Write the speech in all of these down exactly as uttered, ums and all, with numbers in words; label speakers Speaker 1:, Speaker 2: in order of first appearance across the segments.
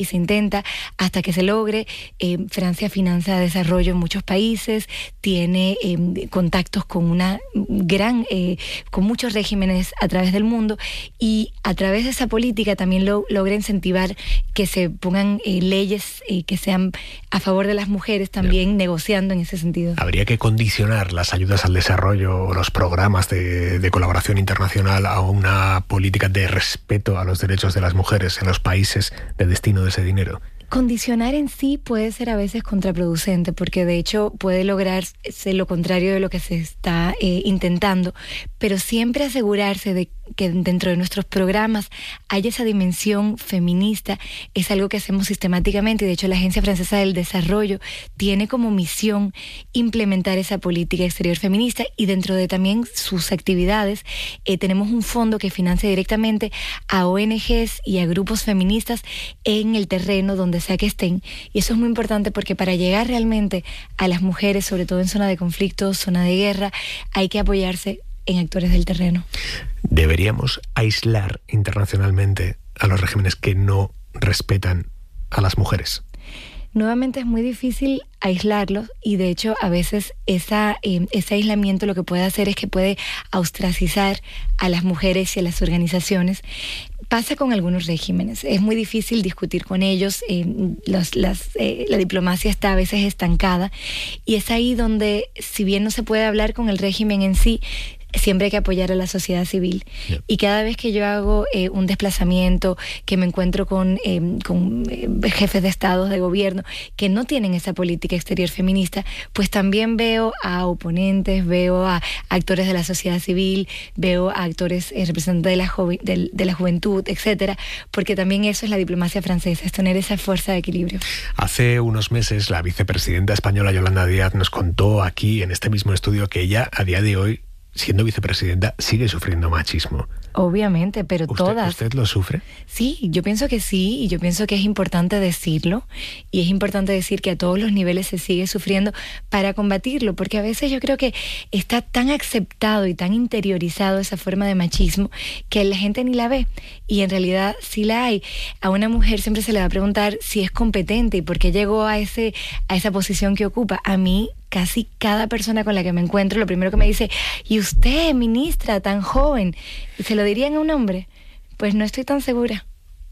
Speaker 1: y se intenta hasta que se logre. Eh, Francia financia desarrollo en muchos países, tiene eh, contactos con una gran, eh, con muchos regímenes a través del mundo, y a través de esa política también lo, logra incentivar que se pongan eh, leyes eh, que sean a favor de las mujeres, también yeah. negociando en ese sentido.
Speaker 2: Habría que condicionar las ayudas al desarrollo o los programas de, de colaboración internacional a una política de respeto a los derechos de las mujeres en los países de destino de ese dinero.
Speaker 1: Condicionar en sí puede ser a veces contraproducente, porque de hecho puede lograrse lo contrario de lo que se está eh, intentando, pero siempre asegurarse de que dentro de nuestros programas haya esa dimensión feminista es algo que hacemos sistemáticamente, y de hecho la Agencia Francesa del Desarrollo tiene como misión implementar esa política exterior feminista, y dentro de también sus actividades eh, tenemos un fondo que financia directamente a O N Ges y a grupos feministas en el terreno donde sea que estén, y eso es muy importante porque para llegar realmente a las mujeres, sobre todo en zona de conflicto, zona de guerra, hay que apoyarse en actores del terreno.
Speaker 2: ¿Deberíamos aislar internacionalmente a los regímenes que no respetan a las mujeres?
Speaker 1: Nuevamente es muy difícil aislarlos, y de hecho a veces esa, eh, ese aislamiento lo que puede hacer es que puede ostracizar a las mujeres y a las organizaciones. Pasa con algunos regímenes, es muy difícil discutir con ellos, eh, los, las, eh, la diplomacia está a veces estancada, y es ahí donde, si bien no se puede hablar con el régimen en sí, siempre hay que apoyar a la sociedad civil. Yeah. Y cada vez que yo hago eh, un desplazamiento, que me encuentro con, eh, con eh, jefes de estados, de gobierno, que no tienen esa política exterior feminista, pues también veo a oponentes, veo a actores de la sociedad civil, veo a actores eh, representantes de la, joven, de, de la juventud, etcétera, porque también eso es la diplomacia francesa, es tener esa fuerza de equilibrio.
Speaker 2: Hace unos meses la vicepresidenta española Yolanda Díaz nos contó aquí en este mismo estudio que ella, a día de hoy, siendo vicepresidenta, sigue sufriendo machismo.
Speaker 1: Obviamente, pero
Speaker 2: ¿Usted,
Speaker 1: todas.
Speaker 2: ¿Usted lo sufre?
Speaker 1: Sí, yo pienso que sí, y yo pienso que es importante decirlo, y es importante decir que a todos los niveles se sigue sufriendo para combatirlo, porque a veces yo creo que está tan aceptado y tan interiorizado esa forma de machismo que la gente ni la ve, y en realidad sí la hay. A una mujer siempre se le va a preguntar si es competente y por qué llegó a, ese, a esa posición que ocupa. A mí, casi cada persona con la que me encuentro, lo primero que me dice, ¿y usted, ministra, tan joven? ¿Se lo dirían a un hombre? Pues no estoy tan segura.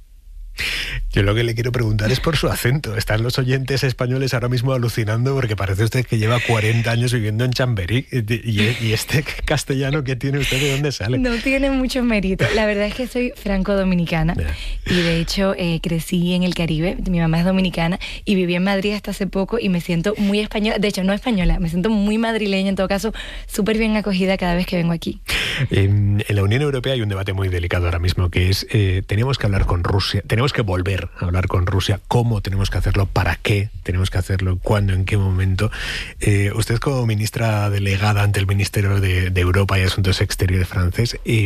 Speaker 2: Yo lo que le quiero preguntar es por su acento. Están los oyentes españoles ahora mismo alucinando porque parece usted que lleva cuarenta años viviendo en Chamberí. ¿Y este castellano que tiene usted, de dónde sale?
Speaker 1: No tiene mucho mérito. La verdad es que soy franco-dominicana. Yeah. Y de hecho eh, crecí en el Caribe. Mi mamá es dominicana y viví en Madrid hasta hace poco y me siento muy española. De hecho, no española, me siento muy madrileña. En todo caso, súper bien acogida cada vez que vengo aquí.
Speaker 2: En, en la Unión Europea hay un debate muy delicado ahora mismo, que es, eh, tenemos que hablar con Rusia, tenemos que volver a hablar con Rusia, cómo tenemos que hacerlo, para qué tenemos que hacerlo, cuándo, en qué momento. Eh, usted, como ministra delegada ante el Ministerio de, de Europa y Asuntos Exteriores francés, eh,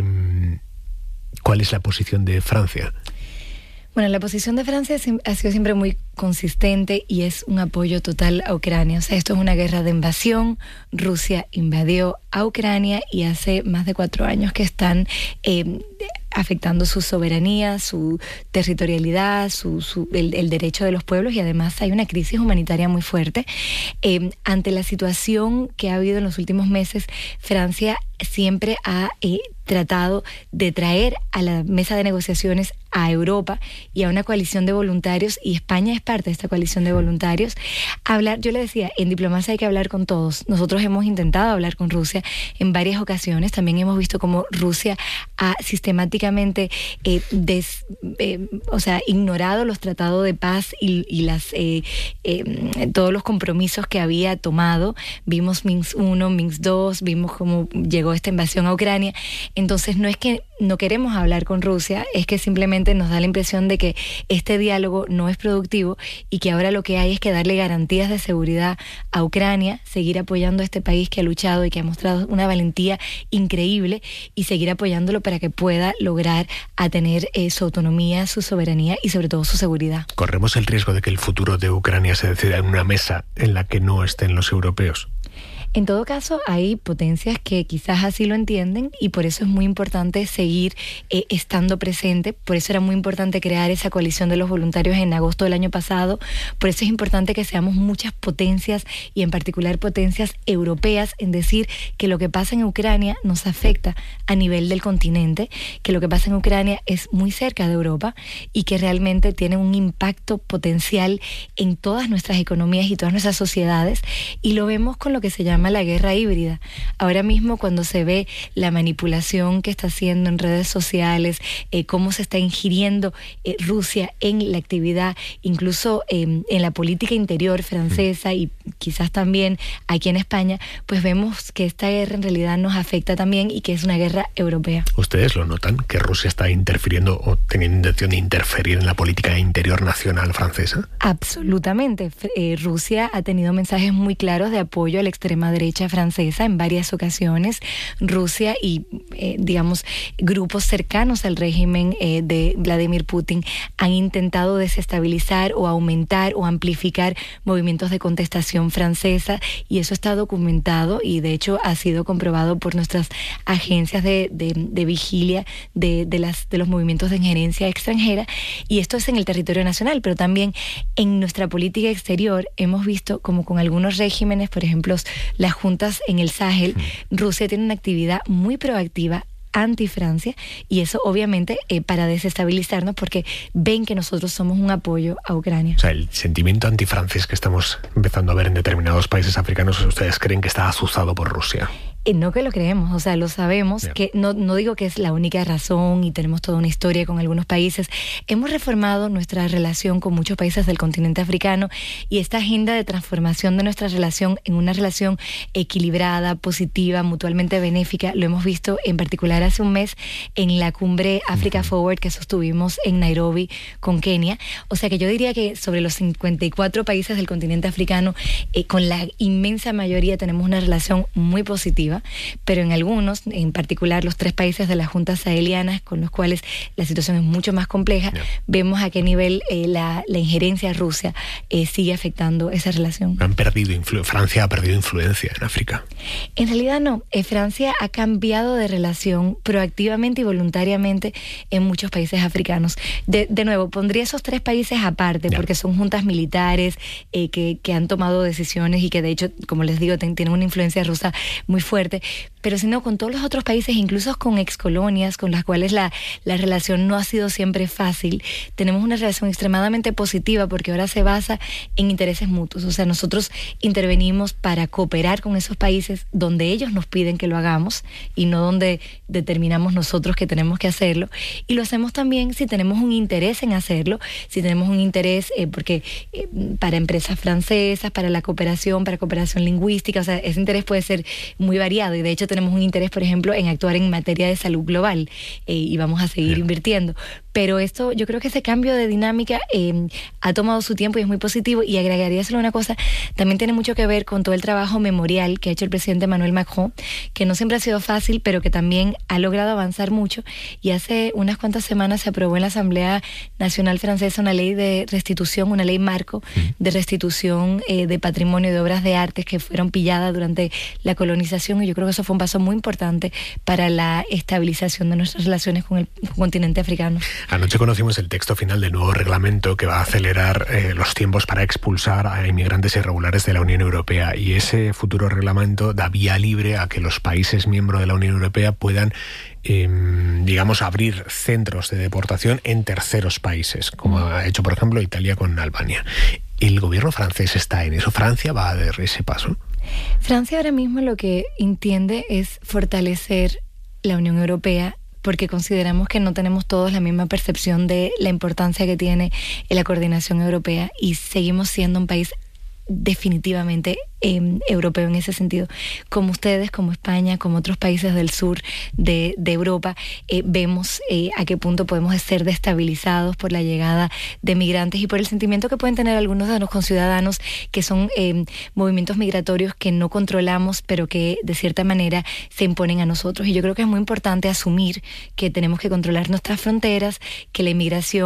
Speaker 2: ¿cuál es la posición de Francia?
Speaker 1: Bueno, la posición de Francia ha sido siempre muy consistente y es un apoyo total a Ucrania. O sea, esto es una guerra de invasión. Rusia invadió a Ucrania y hace más de cuatro años que están eh, afectando su soberanía, su territorialidad, su, su, el, el derecho de los pueblos, y además hay una crisis humanitaria muy fuerte. Eh, ante la situación que ha habido en los últimos meses, Francia siempre ha eh, tratado de traer a la mesa de negociaciones a Europa y a una coalición de voluntarios, y España es parte de esta coalición de voluntarios. Hablar, yo le decía, en diplomacia hay que hablar con todos. Nosotros hemos intentado hablar con Rusia en varias ocasiones. También hemos visto cómo Rusia ha sistemáticamente eh, des, eh, o sea, ignorado los tratados de paz y, y las eh, eh, todos los compromisos que había tomado. Vimos Minsk uno, Minsk dos, vimos cómo llegó esta invasión a Ucrania. Entonces no es que no queremos hablar con Rusia, es que simplemente nos da la impresión de que este diálogo no es productivo y que ahora lo que hay es que darle garantías de seguridad a Ucrania, seguir apoyando a este país que ha luchado y que ha mostrado una valentía increíble, y seguir apoyándolo para que pueda lograr a tener eh, su autonomía, su soberanía y sobre todo su seguridad.
Speaker 2: ¿Corremos el riesgo de que el futuro de Ucrania se decida en una mesa en la que no estén los europeos?
Speaker 1: En todo caso, hay potencias que quizás así lo entienden y por eso es muy importante seguir eh, estando presente. Por eso era muy importante crear esa coalición de los voluntarios en agosto del año pasado. Por eso es importante que seamos muchas potencias y en particular potencias europeas en decir que lo que pasa en Ucrania nos afecta a nivel del continente, que lo que pasa en Ucrania es muy cerca de Europa y que realmente tiene un impacto potencial en todas nuestras economías y todas nuestras sociedades, y lo vemos con lo que se llama la guerra híbrida. Ahora mismo, cuando se ve la manipulación que está haciendo en redes sociales, eh, cómo se está ingiriendo eh, Rusia en la actividad, incluso eh, en la política interior francesa y quizás también aquí en España, pues vemos que esta guerra en realidad nos afecta también y que es una guerra europea.
Speaker 2: ¿Ustedes lo notan, que Rusia está interfiriendo o teniendo intención de interferir en la política interior nacional francesa?
Speaker 1: Absolutamente. Eh, Rusia ha tenido mensajes muy claros de apoyo a la extrema derecha francesa en varias ocasiones. Rusia y, eh, digamos, grupos cercanos al régimen eh, de Vladimir Putin han intentado desestabilizar o aumentar o amplificar movimientos de contestación francesa, y eso está documentado y de hecho ha sido comprobado por nuestras agencias de, de, de vigilia de, de, las, de los movimientos de injerencia extranjera, y esto es en el territorio nacional, pero también en nuestra política exterior hemos visto como con algunos regímenes, por ejemplo, las juntas en el Sahel, Rusia tiene una actividad muy proactiva anti-Francia, y eso obviamente eh, para desestabilizarnos, porque ven que nosotros somos un apoyo a Ucrania.
Speaker 2: O sea, el sentimiento antifrancés que estamos empezando a ver en determinados países africanos, ¿ustedes creen que está azuzado por Rusia?
Speaker 1: Eh, no que lo creemos, o sea, lo sabemos,
Speaker 2: yeah.
Speaker 1: que no, no digo que es la única razón y tenemos toda una historia con algunos países. Hemos reformado nuestra relación con muchos países del continente africano, y esta agenda de transformación de nuestra relación en una relación equilibrada, positiva, mutuamente benéfica, lo hemos visto en particular hace un mes en la cumbre Africa uh-huh. Forward que sostuvimos en Nairobi con Kenia. O sea que yo diría que sobre los cincuenta y cuatro países del continente africano, eh, con la inmensa mayoría tenemos una relación muy positiva, pero en algunos, en particular los tres países de las juntas sahelianas, con los cuales la situación es mucho más compleja, yeah. vemos a qué nivel eh, la, la injerencia rusa eh, sigue afectando esa relación.
Speaker 2: Han perdido influ- Francia ha perdido influencia en África.
Speaker 1: En realidad no. Eh, Francia ha cambiado de relación proactivamente y voluntariamente en muchos países africanos. De, de nuevo, pondría esos tres países aparte, yeah. porque son juntas militares eh, que, que han tomado decisiones y que de hecho, como les digo, ten, tienen una influencia rusa muy fuerte. Pero sino con todos los otros países, incluso con excolonias con las cuales la, la relación no ha sido siempre fácil, tenemos una relación extremadamente positiva porque ahora se basa en intereses mutuos. O sea, nosotros intervenimos para cooperar con esos países donde ellos nos piden que lo hagamos y no donde determinamos nosotros que tenemos que hacerlo. Y lo hacemos también si tenemos un interés en hacerlo, si tenemos un interés eh, porque eh, para empresas francesas, para la cooperación, para cooperación lingüística, o sea, ese interés puede ser muy variado. Y de hecho tenemos un interés, por ejemplo, en actuar en materia de salud global eh, y vamos a seguir Bien. invirtiendo. Pero esto, yo creo que ese cambio de dinámica eh, ha tomado su tiempo y es muy positivo. Y agregaría solo una cosa, también tiene mucho que ver con todo el trabajo memorial que ha hecho el presidente Emmanuel Macron, que no siempre ha sido fácil, pero que también ha logrado avanzar mucho. Y hace unas cuantas semanas se aprobó en la Asamblea Nacional Francesa una ley de restitución, una ley marco de restitución eh, de patrimonio de obras de arte que fueron pilladas durante la colonización, y yo creo que eso fue un paso muy importante para la estabilización de nuestras relaciones con el continente africano.
Speaker 2: Anoche conocimos el texto final del nuevo reglamento que va a acelerar eh, los tiempos para expulsar a inmigrantes irregulares de la Unión Europea, y ese futuro reglamento da vía libre a que los países miembros de la Unión Europea puedan Eh, digamos, abrir centros de deportación en terceros países, como ha hecho, por ejemplo, Italia con Albania. ¿El gobierno francés está en eso? ¿Francia va a dar ese paso?
Speaker 1: Francia ahora mismo lo que entiende es fortalecer la Unión Europea, porque consideramos que no tenemos todos la misma percepción de la importancia que tiene la coordinación europea, y seguimos siendo un país definitivamente eh, europeo en ese sentido. Como ustedes, como España, como otros países del sur de, de Europa, eh, vemos eh, a qué punto podemos ser destabilizados por la llegada de migrantes y por el sentimiento que pueden tener algunos de los conciudadanos, que son eh, movimientos migratorios que no controlamos, pero que de cierta manera se imponen a nosotros. Y yo creo que es muy importante asumir que tenemos que controlar nuestras fronteras, que la inmigración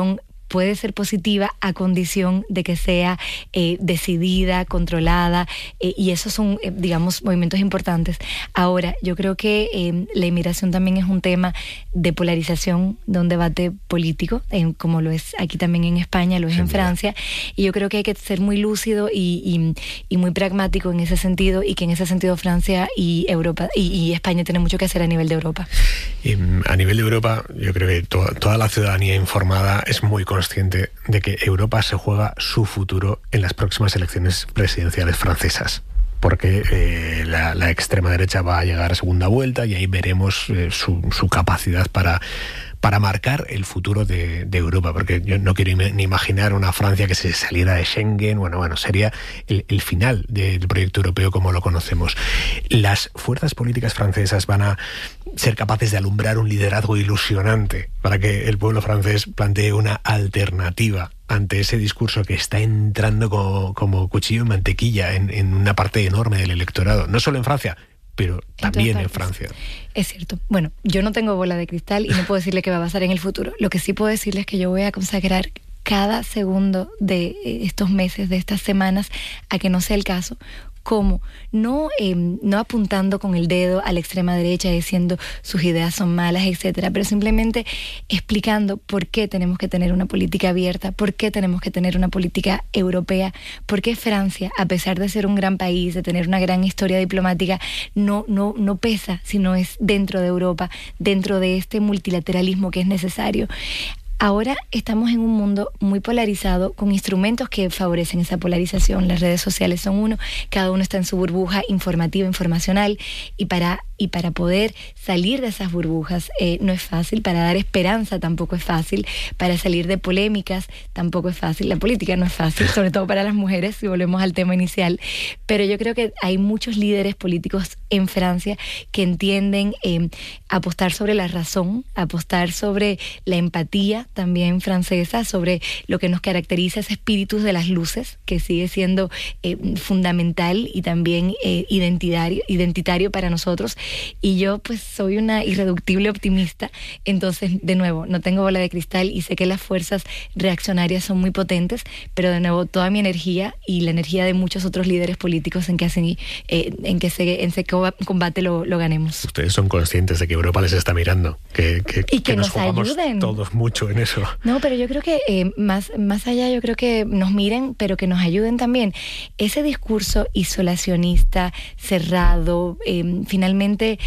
Speaker 1: puede ser positiva a condición de que sea eh, decidida, controlada, eh, y esos son, eh, digamos, movimientos importantes. Ahora, yo creo que eh, la inmigración también es un tema de polarización, de un debate político, eh, como lo es aquí también en España, lo es en Francia, y yo creo que hay que ser muy lúcido y, y, y muy pragmático en ese sentido, y que en ese sentido Francia y Europa y, y España tienen mucho que hacer a nivel de Europa.
Speaker 2: Y a nivel de Europa, yo creo que to- toda la ciudadanía informada es muy consciente de que Europa se juega su futuro en las próximas elecciones presidenciales francesas, porque eh, la, la extrema derecha va a llegar a segunda vuelta y ahí veremos eh, su, su capacidad para, para marcar el futuro de, de Europa, porque yo no quiero ni imaginar una Francia que se saliera de Schengen. Bueno, bueno, sería el, el final del proyecto europeo como lo conocemos. Las fuerzas políticas francesas van a ser capaces de alumbrar un liderazgo ilusionante para que el pueblo francés plantee una alternativa ante ese discurso que está entrando como, como cuchillo en mantequilla en, en una parte enorme del electorado, no solo en Francia, pero también en Francia.
Speaker 1: Es cierto. Bueno, yo no tengo bola de cristal y no puedo decirle qué va a pasar en el futuro. Lo que sí puedo decirle es que yo voy a consagrar cada segundo de estos meses, de estas semanas, a que no sea el caso. ¿Cómo? No, eh, no apuntando con el dedo a la extrema derecha diciendo sus ideas son malas, etcétera, pero simplemente explicando por qué tenemos que tener una política abierta, por qué tenemos que tener una política europea, por qué Francia, a pesar de ser un gran país, de tener una gran historia diplomática, no, no, no pesa, sino es dentro de Europa, dentro de este multilateralismo que es necesario. Ahora estamos en un mundo muy polarizado, con instrumentos que favorecen esa polarización. Las redes sociales son uno, cada uno está en su burbuja informativa, informacional, y para, y para poder salir de esas burbujas eh, no es fácil, para dar esperanza tampoco es fácil, para salir de polémicas tampoco es fácil. La política no es fácil, sobre todo para las mujeres, si volvemos al tema inicial, pero yo creo que hay muchos líderes políticos en Francia que entienden eh, apostar sobre la razón, apostar sobre la empatía también francesa, sobre lo que nos caracteriza, ese espíritu de las luces, que sigue siendo eh, fundamental y también eh, identitario, identitario para nosotros. Y yo pues soy una irreductible optimista, entonces de nuevo, no tengo bola de cristal y sé que las fuerzas reaccionarias son muy potentes, pero de nuevo toda mi energía y la energía de muchos otros líderes políticos en que, así, eh, en que ese, en ese combate lo, lo ganemos.
Speaker 2: Ustedes son conscientes de que Europa les está mirando, que, que,
Speaker 1: y que,
Speaker 2: que nos,
Speaker 1: nos
Speaker 2: jugamos
Speaker 1: ayuden
Speaker 2: todos mucho en eso.
Speaker 1: No, pero yo creo que eh, más, más allá, yo creo que nos miren, pero que nos ayuden también. Ese discurso isolacionista, cerrado, eh, finalmente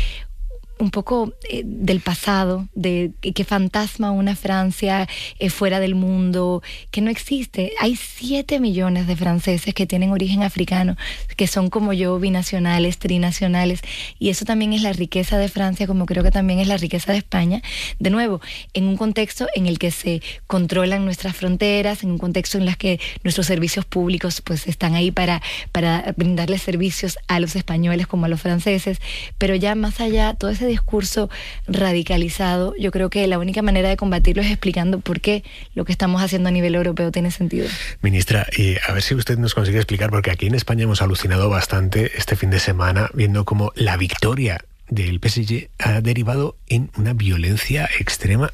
Speaker 1: un poco eh, del pasado, de que, que fantasma una Francia eh, fuera del mundo, que no existe. Hay siete millones de franceses que tienen origen africano, que son como yo, binacionales, trinacionales, y eso también es la riqueza de Francia, como creo que también es la riqueza de España. De nuevo, en un contexto en el que se controlan nuestras fronteras, en un contexto en el que nuestros servicios públicos pues están ahí para, para brindarles servicios a los españoles como a los franceses, pero ya más allá, todo ese discurso radicalizado, yo creo que la única manera de combatirlo es explicando por qué lo que estamos haciendo a nivel europeo tiene sentido.
Speaker 2: Ministra, y a ver si usted nos consigue explicar, porque aquí en España hemos alucinado bastante este fin de semana viendo cómo la victoria del P S G ha derivado en una violencia extrema.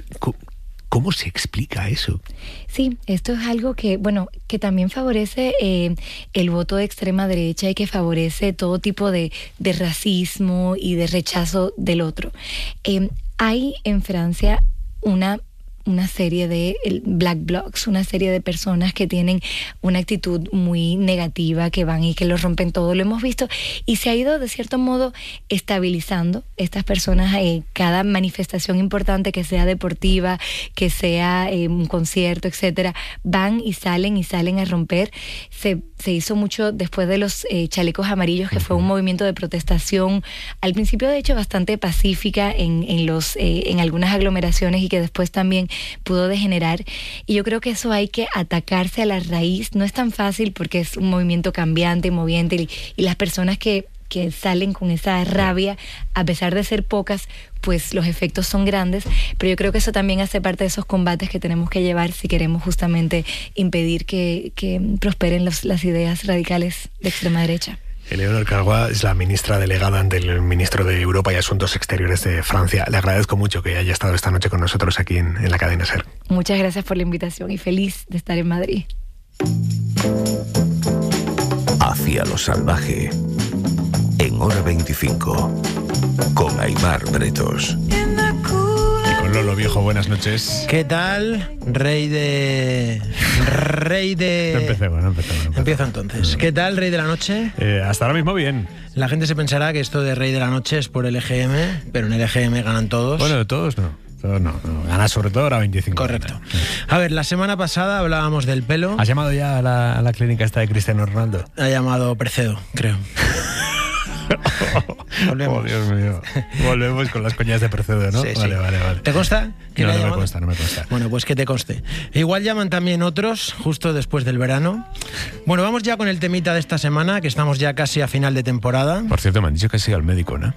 Speaker 2: ¿Cómo se explica eso?
Speaker 1: Sí, esto es algo que, bueno, que también favorece eh, el voto de extrema derecha y que favorece todo tipo de, de racismo y de rechazo del otro. Eh, hay en Francia una una serie de black blocs, una serie de personas que tienen una actitud muy negativa, que van y que lo rompen todo, lo hemos visto, y se ha ido de cierto modo estabilizando estas personas. Eh, cada manifestación importante, que sea deportiva, que sea eh, un concierto, etcétera, van y salen y salen a romper. Se, se hizo mucho después de los eh, chalecos amarillos, que fue un movimiento de protestación, al principio de hecho bastante pacífica en, en, los, eh, en algunas aglomeraciones, y que después también pudo degenerar. Y yo creo que eso hay que atacarse a la raíz. No es tan fácil porque es un movimiento cambiante, moviente, y, y las personas que, que salen con esa rabia, a pesar de ser pocas, pues los efectos son grandes, pero yo creo que eso también hace parte de esos combates que tenemos que llevar si queremos justamente impedir que, que prosperen los, las ideas radicales de extrema derecha.
Speaker 2: Eleonor Cargois es la ministra delegada ante el ministro de Europa y Asuntos Exteriores de Francia. Le agradezco mucho que haya estado esta noche con nosotros aquí en, en la cadena SER.
Speaker 1: Muchas gracias por la invitación y feliz de estar en Madrid.
Speaker 3: Hacia lo salvaje, en Hora veinticinco, con Aimar Bretos.
Speaker 2: Lolo Viejo, buenas noches.
Speaker 4: ¿Qué tal? Rey de... Rey de...
Speaker 2: No empecemos, no empecemos. No
Speaker 4: Empiezo entonces. ¿Qué tal, Rey de la Noche?
Speaker 2: Eh, hasta ahora mismo bien.
Speaker 4: La gente se pensará que esto de Rey de la Noche es por el E G M, pero en el E G M ganan todos.
Speaker 2: Bueno, todos no. Todos no, no. Gana sobre todo Hora veinticinco.
Speaker 4: Correcto. A ver, la semana pasada hablábamos del pelo.
Speaker 2: ¿Has llamado ya a la, a la clínica esta de Cristiano Ronaldo?
Speaker 4: Ha llamado Precedo, creo. Volvemos.
Speaker 2: Oh, Dios mío. Volvemos con las coñas de Precedo, ¿no?
Speaker 4: Sí, sí.
Speaker 2: Vale, vale, vale.
Speaker 4: ¿Te consta?
Speaker 2: No, no me consta, no me consta.
Speaker 4: Bueno, pues que te conste. Igual llaman también otros, justo después del verano. Bueno, vamos ya con el temita de esta semana, que estamos ya casi a final de temporada.
Speaker 2: Por cierto, me han dicho que siga al médico, ¿no?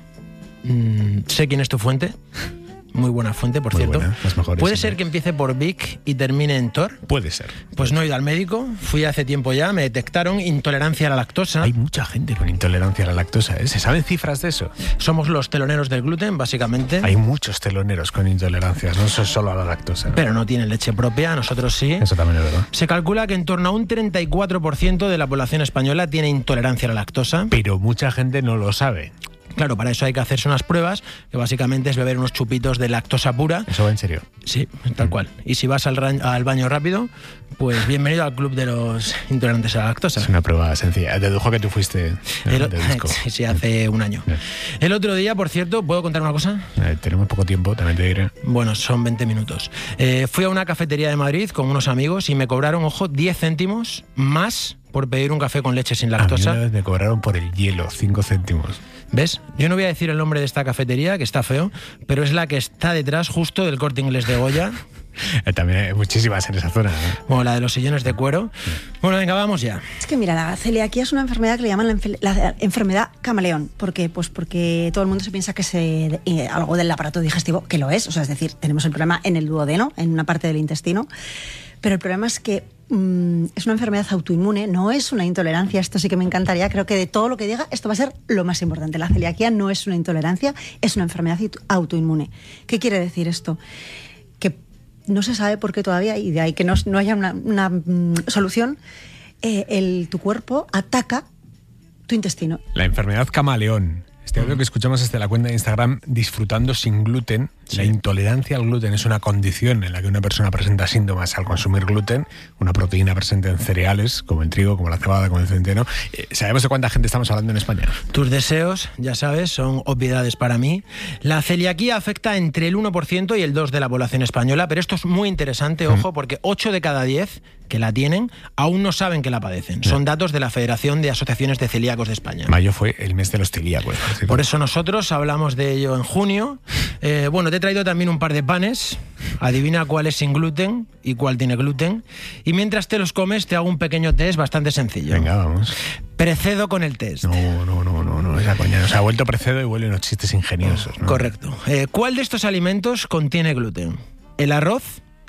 Speaker 4: Mm, sé quién es tu fuente. Muy buena fuente, por
Speaker 2: Muy
Speaker 4: cierto.
Speaker 2: Buena, las mejores,
Speaker 4: ¿Puede
Speaker 2: sí,
Speaker 4: ser que empiece por Vic y termine en Thor?
Speaker 2: Puede ser.
Speaker 4: Pues no he ido al médico, fui hace tiempo ya, me detectaron intolerancia a la lactosa.
Speaker 2: Hay mucha gente con intolerancia a la lactosa, ¿eh? ¿Se saben cifras de eso?
Speaker 4: Somos los teloneros del gluten, básicamente.
Speaker 2: Hay muchos teloneros con intolerancias, no eso solo a la lactosa, ¿no?
Speaker 4: Pero no tienen leche propia, nosotros sí.
Speaker 2: Eso también es verdad.
Speaker 4: Se calcula que en torno a un treinta y cuatro por ciento de la población española tiene intolerancia a la lactosa.
Speaker 2: Pero mucha gente no lo sabe.
Speaker 4: Claro, para eso hay que hacerse unas pruebas, que básicamente es beber unos chupitos de lactosa pura.
Speaker 2: ¿Eso va en serio?
Speaker 4: Sí, tal cual. Y si vas al, al baño rápido, pues bienvenido al club de los intolerantes a la lactosa.
Speaker 2: Es una prueba sencilla. Dedujo que tú fuiste
Speaker 4: El,
Speaker 2: de disco.
Speaker 4: Sí, sí, hace un año.
Speaker 2: Bien.
Speaker 4: El otro día, por cierto, ¿puedo contar una cosa?
Speaker 2: Eh, tenemos poco tiempo, también te diré.
Speaker 4: Bueno, son veinte minutos. Eh, fui a una cafetería de Madrid con unos amigos y me cobraron, ojo, diez céntimos más por pedir un café con leche sin lactosa.
Speaker 2: A mí una vez me cobraron por el hielo, cinco céntimos.
Speaker 4: ¿Ves? Yo no voy a decir el nombre de esta cafetería, que está feo, pero es la que está detrás justo del Corte Inglés de Goya.
Speaker 2: Eh, también hay muchísimas en esa zona, ¿no?
Speaker 4: Bueno, la de los sillones de cuero. Bueno, venga, vamos ya.
Speaker 5: Es que mira, la celiaquía es una enfermedad que le llaman la, enfe- la enfermedad camaleón. ¿Por qué? Pues porque todo el mundo se piensa que es eh, algo del aparato digestivo, que lo es. O sea, es decir, tenemos el problema en el duodeno, en una parte del intestino. Pero el problema es que mmm, es una enfermedad autoinmune, no es una intolerancia. Esto sí que me encantaría. Creo que de todo lo que diga, esto va a ser lo más importante. La celiaquía no es una intolerancia, es una enfermedad autoinmune. ¿Qué quiere decir esto? Que no se sabe por qué todavía, y de ahí que no, no haya una, una mm, solución, eh, el, tu cuerpo ataca tu intestino.
Speaker 2: La enfermedad camaleón. Este audio que escuchamos desde la cuenta de Instagram, Disfrutando sin gluten. Sí. La intolerancia al gluten es una condición en la que una persona presenta síntomas al consumir gluten, una proteína presente en cereales, como el trigo, como la cebada, como el centeno. Eh, ¿Sabemos de cuánta gente estamos hablando en España?
Speaker 4: Tus deseos, ya sabes, son obviedades para mí. La celiaquía afecta entre el uno por ciento y el dos por ciento de la población española, pero esto es muy interesante, ojo, porque ocho de cada diez que la tienen aún no saben que la padecen. Son datos de la Federación de Asociaciones de Celíacos de España.
Speaker 2: Mayo fue el mes de los celíacos.
Speaker 4: Por, por eso nosotros hablamos de ello en junio. Eh, bueno, te he traído también un par de panes. Adivina cuál es sin gluten y cuál tiene gluten. Y mientras te los comes, te hago un pequeño test bastante sencillo.
Speaker 2: Venga, vamos.
Speaker 4: Precedo con el test.
Speaker 2: No, no, no, no, no, esa coña. O sea, ha vuelto Precedo y vuelven los chistes ingeniosos, ¿no?
Speaker 4: Correcto. Eh, ¿Cuál de estos alimentos contiene gluten? ¿El arroz,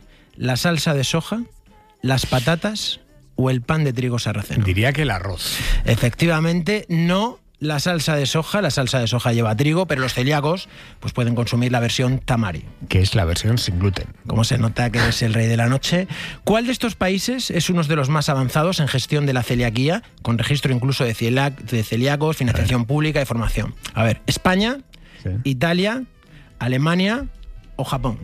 Speaker 4: la salsa de soja, las patatas o el pan de trigo sarraceno?
Speaker 2: Diría que el arroz.
Speaker 4: Efectivamente, no la salsa de soja. La salsa de soja lleva trigo, pero los celíacos pues pueden consumir la versión tamari,
Speaker 2: que es la versión sin gluten.
Speaker 4: Como se nota que eres el rey de la noche. ¿Cuál de estos países es uno de los más avanzados en gestión de la celiaquía, con registro incluso de, celiac- de celíacos, financiación pública y formación? A ver, ¿España, sí. Italia, Alemania o Japón?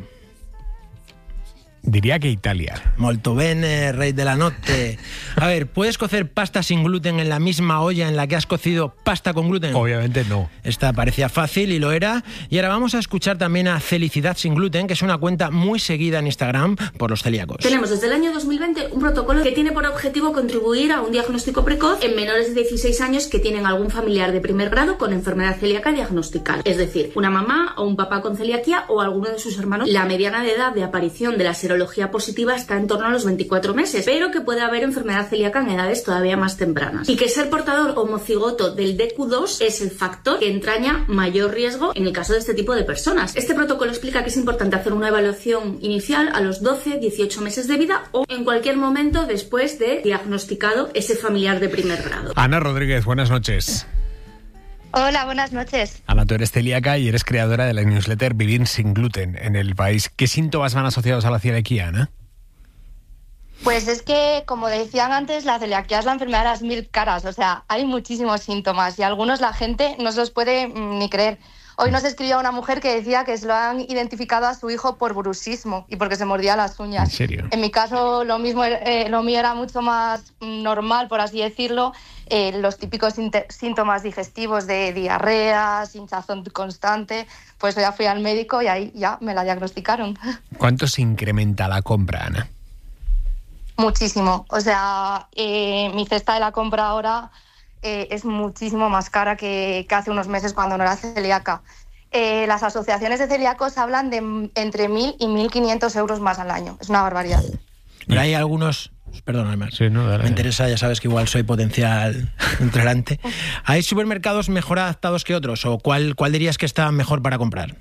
Speaker 2: Diría que Italia.
Speaker 4: Molto bene, rey de la noche. A ver, ¿puedes cocer pasta sin gluten en la misma olla en la que has cocido pasta con gluten?
Speaker 2: Obviamente no.
Speaker 4: Esta parecía fácil y lo era. Y ahora vamos a escuchar también a Felicidad sin gluten, que es una cuenta muy seguida en Instagram por los celíacos.
Speaker 6: Tenemos desde el año dos mil veinte un protocolo que tiene por objetivo contribuir a un diagnóstico precoz en menores de dieciséis años que tienen algún familiar de primer grado con enfermedad celíaca diagnosticada. Es decir, una mamá o un papá con celiaquía o alguno de sus hermanos. La mediana de edad de aparición de la serotonina serología positiva está en torno a los veinticuatro meses, pero que puede haber enfermedad celíaca en edades todavía más tempranas. Y que ser portador homocigoto del D Q dos es el factor que entraña mayor riesgo en el caso de este tipo de personas. Este protocolo explica que es importante hacer una evaluación inicial a los doce, dieciocho meses de vida o en cualquier momento después de diagnosticado ese familiar de primer grado.
Speaker 2: Ana Rodríguez, buenas noches.
Speaker 7: Hola, buenas noches.
Speaker 2: Ana, tú eres celíaca y eres creadora de la newsletter Vivir sin gluten en el país. ¿Qué síntomas van asociados a la celiaquía, Ana?
Speaker 7: Pues es que, como decían antes, la celiaquía es la enfermedad de las mil caras. O sea, hay muchísimos síntomas y algunos la gente no se los puede mm, ni creer. Hoy nos escribía una mujer que decía que se lo han identificado a su hijo por bruxismo y porque se mordía las uñas.
Speaker 2: ¿En serio?
Speaker 7: En mi caso, lo mismo, eh, lo mío era mucho más normal, por así decirlo. Eh, los típicos síntomas digestivos de diarreas, hinchazón constante, pues ya fui al médico y ahí ya me la diagnosticaron.
Speaker 2: ¿Cuánto se incrementa la compra, Ana?
Speaker 7: Muchísimo. O sea, eh, mi cesta de la compra ahora eh, es muchísimo más cara que, que hace unos meses cuando no era celíaca. Eh, las asociaciones de celíacos hablan de entre mil y mil quinientos euros más al año. Es una barbaridad.
Speaker 4: Pero hay algunos... Perdón, Aymar.
Speaker 2: Sí, no, dale.
Speaker 4: Me interesa, ya sabes que igual soy potencial intolerante. ¿Hay supermercados mejor adaptados que otros? ¿O cuál, cuál dirías que está mejor para comprar?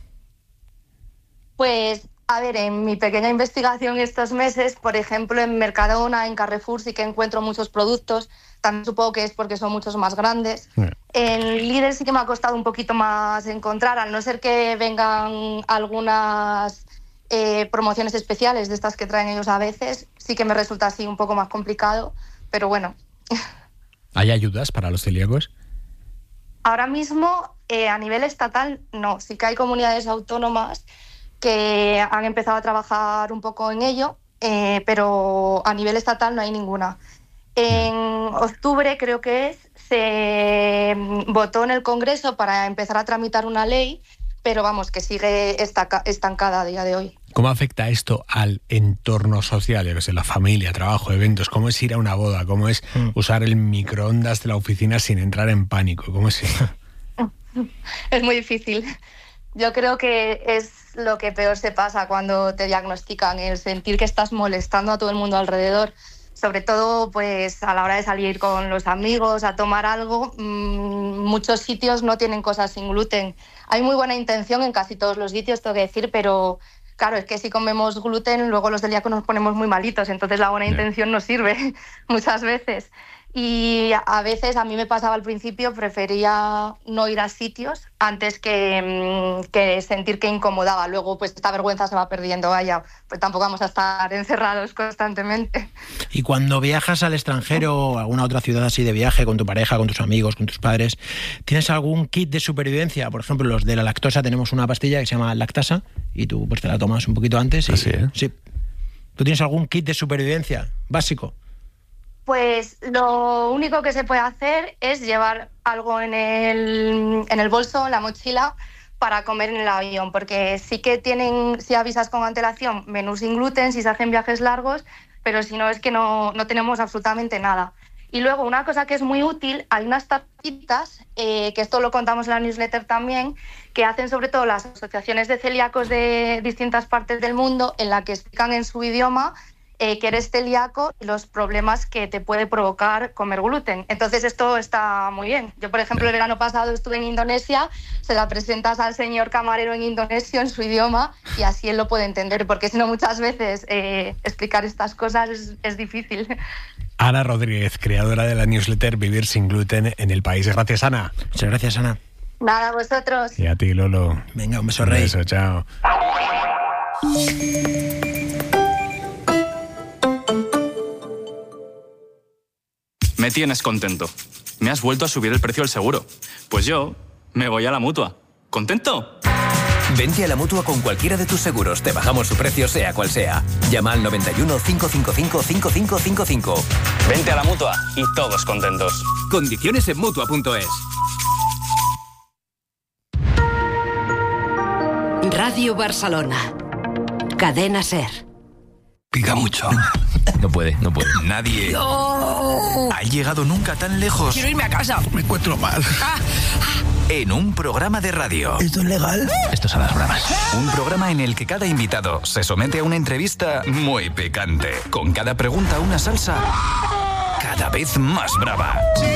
Speaker 7: Pues, a ver, en mi pequeña investigación estos meses, por ejemplo, en Mercadona, en Carrefour sí que encuentro muchos productos. También supongo que es porque son muchos más grandes. Sí. En Lidl sí que me ha costado un poquito más encontrar, al no ser que vengan algunas... Eh, promociones especiales de estas que traen ellos a veces, sí que me resulta así un poco más complicado, pero bueno.
Speaker 2: ¿Hay ayudas para los celíacos?
Speaker 7: Ahora mismo, eh, a nivel estatal, no. Sí que hay comunidades autónomas que han empezado a trabajar un poco en ello, eh, pero a nivel estatal no hay ninguna. En octubre, creo que es, se votó en el Congreso para empezar a tramitar una ley, pero vamos, que sigue estancada a día de hoy.
Speaker 2: ¿Cómo afecta esto al entorno social? Yo que sé, la familia, trabajo, eventos. ¿Cómo es ir a una boda? ¿Cómo es mm. usar el microondas de la oficina sin entrar en pánico? ¿Cómo es eso?
Speaker 7: Es muy difícil. Yo creo que es lo que peor se pasa cuando te diagnostican, el sentir que estás molestando a todo el mundo alrededor. Sobre todo pues a la hora de salir con los amigos a tomar algo, mmm, muchos sitios no tienen cosas sin gluten. Hay muy buena intención en casi todos los sitios, tengo que decir, pero claro, es que si comemos gluten luego los celíacos nos ponemos muy malitos, entonces la buena intención no sirve muchas veces. Y a veces, a mí me pasaba al principio, prefería no ir a sitios antes que, que sentir que incomodaba. Luego, pues esta vergüenza se va perdiendo, vaya, pues tampoco vamos a estar encerrados constantemente.
Speaker 4: Y cuando viajas al extranjero o a alguna otra ciudad así de viaje, con tu pareja, con tus amigos, con tus padres, ¿tienes algún kit de supervivencia? Por ejemplo, los de la lactosa, tenemos una pastilla que se llama Lactasa y tú pues te la tomas un poquito antes. Y,
Speaker 2: ¿Ah, sí, eh?
Speaker 4: Sí. ¿Tú tienes algún kit de supervivencia básico?
Speaker 7: Pues lo único que se puede hacer es llevar algo en el, en el bolso, en la mochila, para comer en el avión, porque sí que tienen, si avisas con antelación, menú sin gluten, si se hacen viajes largos, pero si no es que no, no tenemos absolutamente nada. Y luego una cosa que es muy útil, hay unas tapitas, eh, que esto lo contamos en la newsletter también, que hacen sobre todo las asociaciones de celíacos de distintas partes del mundo, en la que explican en su idioma Eh, que eres celíaco y los problemas que te puede provocar comer gluten. Entonces esto está muy bien. Yo, por ejemplo, el verano pasado estuve en Indonesia, se la presentas al señor camarero en indonesio en su idioma y así él lo puede entender, porque si no muchas veces eh, explicar estas cosas es, es difícil.
Speaker 2: Ana Rodríguez, creadora de la newsletter Vivir sin gluten en el país. Gracias, Ana.
Speaker 4: Muchas gracias, Ana.
Speaker 7: Nada, a vosotros.
Speaker 2: Y a ti, Lolo.
Speaker 4: Venga, un beso, rey.
Speaker 2: Un beso, chao.
Speaker 8: Me tienes contento. Me has vuelto a subir el precio del seguro. Pues yo me voy a la Mutua. ¿Contento?
Speaker 9: Vente a la Mutua con cualquiera de tus seguros. Te bajamos su precio sea cual sea. Llama al noventa y uno, cinco cinco cinco, cinco cinco cinco cinco.
Speaker 8: Vente a la Mutua y todos contentos.
Speaker 9: Condiciones en Mutua punto es.
Speaker 10: Radio Barcelona. Cadena SER.
Speaker 3: Pica mucho.
Speaker 9: No puede, no puede.
Speaker 3: Nadie
Speaker 10: No.
Speaker 3: ha llegado nunca tan lejos.
Speaker 10: Quiero irme a casa.
Speaker 3: Me encuentro mal.
Speaker 10: Ah, ah.
Speaker 9: en un programa de radio.
Speaker 11: ¿Esto es legal?
Speaker 9: Esto es a las bravas. Un programa en el que cada invitado se somete a una entrevista muy picante, con cada pregunta una salsa cada vez más brava.